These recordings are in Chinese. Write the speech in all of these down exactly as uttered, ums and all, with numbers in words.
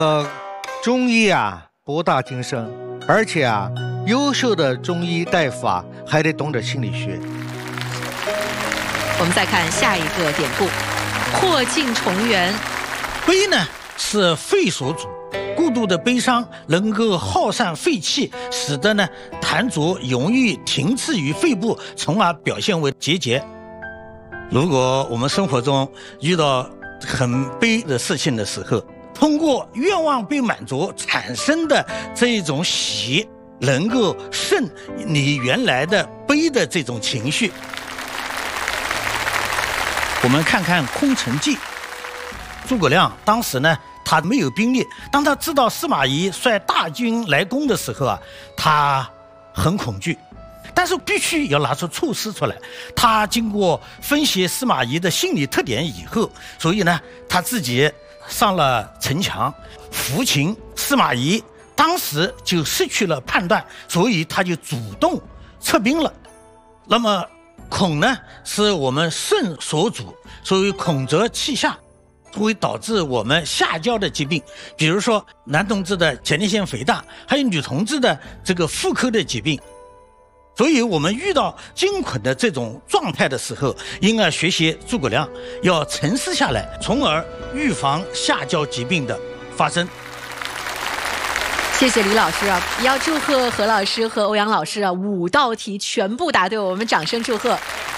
呃，中医啊博大精深，而且啊，优秀的中医大夫啊还得懂得心理学。 我们再看下一个典故，破镜重圆。 悲呢是肺所主，过度的悲伤能够耗散肺气，使得呢痰浊容易停滞于肺部，从而表现为结节。如果我们生活中遇到很悲的事情的时候，通过愿望被满足产生的这一种喜，能够胜你原来的悲的这种情绪。我们看看空城计，诸葛亮当时呢他没有兵力，当他知道司马懿率大军来攻的时候啊，他很恐惧，但是必须要拿出措施出来。他经过分析司马懿的心理特点以后，所以呢他自己上了城墙扶秦。司马懿当时就失去了判断，所以他就主动撤兵了。那么恐呢是我们肾所主，所以恐则气下，会导致我们下焦的疾病，比如说男同志的前列腺肥大，还有女同志的这个妇科的疾病。所以我们遇到惊恐的这种状态的时候，应该学习诸葛亮，要沉思下来，从而预防下焦疾病的发生。 谢谢李老师啊，也要祝贺何老师和欧阳老师啊，五道题全部答对，我们掌声祝贺。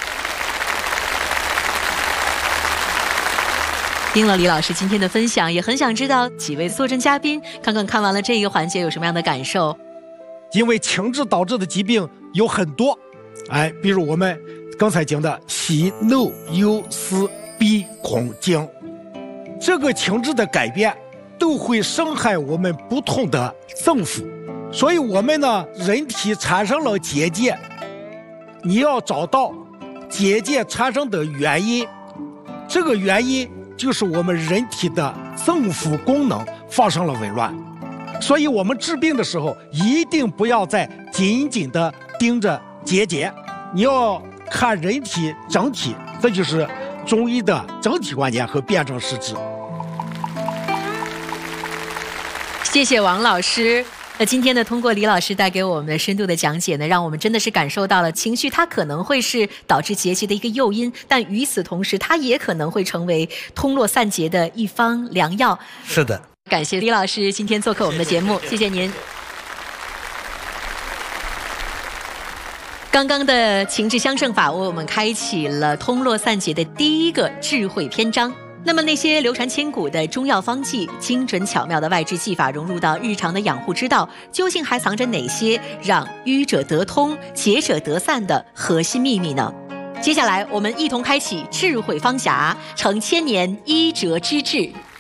听了李老师今天的分享，也很想知道几位坐镇嘉宾刚刚看完了这一个环节有什么样的感受。 因为情志导致的疾病有很多，哎，比如我们刚才讲的喜怒忧思悲恐惊，这个情志的改变都会伤害我们不同的脏腑，所以我们呢，人体产生了结节，你要找到结节产生的原因，这个原因就是我们人体的脏腑功能发生了紊乱。所以我们治病的时候一定不要再紧紧地盯着结节，你要看人体整体，这就是中医的整体观念和辨证施治。 谢谢王老师。那今天呢，通过李老师带给我们的深度的讲解呢，让我们真的是感受到了情绪它可能会是导致结节的一个诱因，但与此同时它也可能会成为通络散结的一方良药。 是的， 感谢李老师今天做客我们的节目，谢谢您。刚刚的情志相胜法为我们开启了通络散结的第一个智慧篇章。那么那些流传千古的中药方剂，精准巧妙的外治技法融入到日常的养护之道，究竟还藏着哪些让瘀者得通、结者得散的核心秘密呢？接下来我们一同开启智慧方匣，承千年医哲之志。